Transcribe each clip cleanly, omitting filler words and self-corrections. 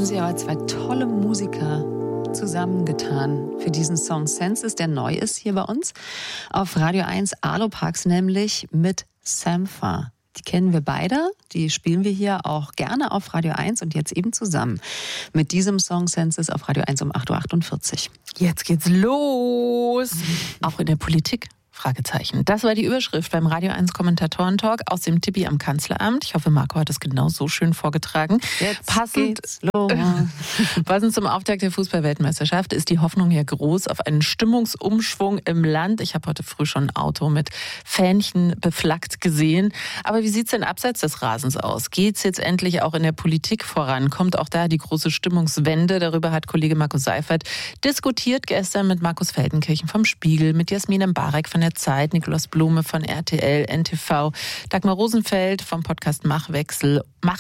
sie aber zwei tolle Musiker zusammengetan für diesen Song Senses, der neu ist hier bei uns. Auf Radio 1 Alopax nämlich mit Sampha. Die kennen wir beide, die spielen wir hier auch gerne auf Radio 1 und jetzt eben zusammen mit diesem Song Senses auf Radio 1 um 8.48 Uhr. Jetzt geht's los! Auch in der Politik? Fragezeichen. Das war die Überschrift beim Radio 1 Kommentatoren-Talk aus dem Tippi am Kanzleramt. Ich hoffe, Marco hat es genau so schön vorgetragen. Jetzt geht's los. Passend zum Auftakt der Fußball-Weltmeisterschaft ist die Hoffnung ja groß auf einen Stimmungsumschwung im Land. Ich habe heute früh schon ein Auto mit Fähnchen beflaggt gesehen. Aber wie sieht's denn abseits des Rasens aus? Geht's jetzt endlich auch in der Politik voran? Kommt auch da die große Stimmungswende? Darüber hat Kollege Markus Seifert diskutiert gestern mit Markus Feldenkirchen vom Spiegel, mit Jasmin Mbarek von der Zeit, Nikolaus Blume von RTL, NTV, Dagmar Rosenfeld vom Podcast Machtwechsel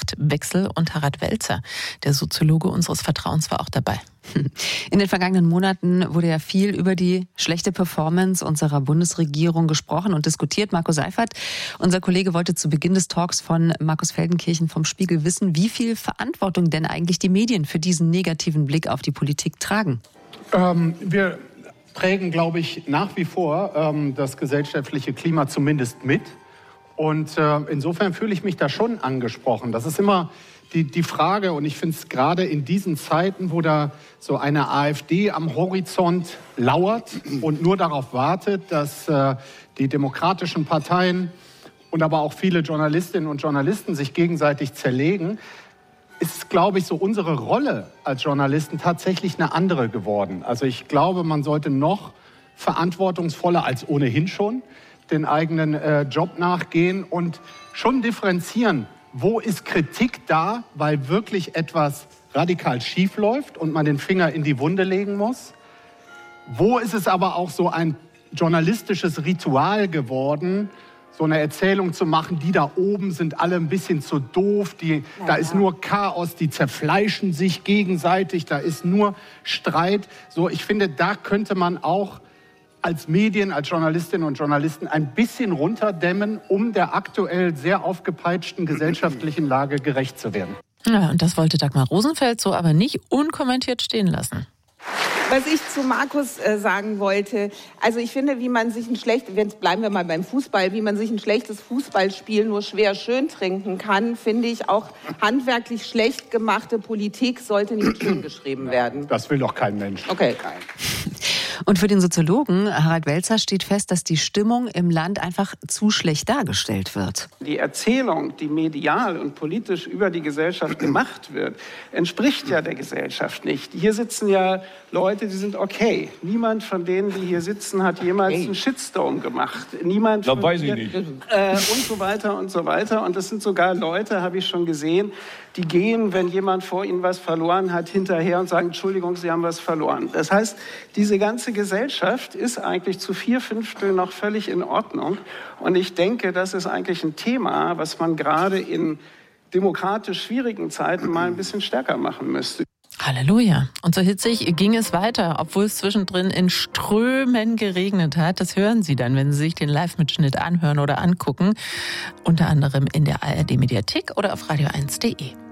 und Harald Welzer, der Soziologe unseres Vertrauens, war auch dabei. In den vergangenen Monaten wurde ja viel über die schlechte Performance unserer Bundesregierung gesprochen und diskutiert. Markus Seifert, unser Kollege, wollte zu Beginn des Talks von Markus Feldenkirchen vom Spiegel wissen, wie viel Verantwortung denn eigentlich die Medien für diesen negativen Blick auf die Politik tragen. Wir prägen, glaube ich, nach wie vor das gesellschaftliche Klima zumindest mit. Und insofern fühle ich mich da schon angesprochen. Das ist immer die Frage, und ich finde es gerade in diesen Zeiten, wo da so eine AfD am Horizont lauert und nur darauf wartet, dass die demokratischen Parteien und aber auch viele Journalistinnen und Journalisten sich gegenseitig zerlegen, ist, glaube ich, so unsere Rolle als Journalisten tatsächlich eine andere geworden. Also ich glaube, man sollte noch verantwortungsvoller als ohnehin schon den eigenen Job nachgehen und schon differenzieren, wo ist Kritik da, weil wirklich etwas radikal schief läuft und man den Finger in die Wunde legen muss. Wo ist es aber auch so ein journalistisches Ritual geworden, so eine Erzählung zu machen, die da oben sind alle ein bisschen zu doof, da ist nur Chaos, die zerfleischen sich gegenseitig, da ist nur Streit. So, ich finde, da könnte man auch als Medien, als Journalistinnen und Journalisten ein bisschen runterdämmen, um der aktuell sehr aufgepeitschten gesellschaftlichen Lage gerecht zu werden. Ja, und das wollte Dagmar Rosenfeld so aber nicht unkommentiert stehen lassen. Was ich zu Markus sagen wollte, also ich finde, jetzt bleiben wir mal beim Fußball, wie man sich ein schlechtes Fußballspiel nur schwer schön trinken kann, finde ich auch handwerklich schlecht gemachte Politik sollte nicht schön geschrieben werden. Das will doch kein Mensch. Okay. Und für den Soziologen Harald Welzer steht fest, dass die Stimmung im Land einfach zu schlecht dargestellt wird. Die Erzählung, die medial und politisch über die Gesellschaft gemacht wird, entspricht ja der Gesellschaft nicht. Hier sitzen ja Leute, die sind okay. Niemand von denen, die hier sitzen, hat jemals einen Shitstorm gemacht. Niemand. Das weiß ich nicht. Und so weiter und so weiter. Und das sind sogar Leute, habe ich schon gesehen, die gehen, wenn jemand vor ihnen was verloren hat, hinterher und sagen, Entschuldigung, Sie haben was verloren. Das heißt, diese ganze Gesellschaft ist eigentlich zu 4/5 noch völlig in Ordnung. Und ich denke, das ist eigentlich ein Thema, was man gerade in demokratisch schwierigen Zeiten mal ein bisschen stärker machen müsste. Halleluja. Und so hitzig ging es weiter, obwohl es zwischendrin in Strömen geregnet hat. Das hören Sie dann, wenn Sie sich den Live-Mitschnitt anhören oder angucken. Unter anderem in der ARD-Mediathek oder auf radio1.de.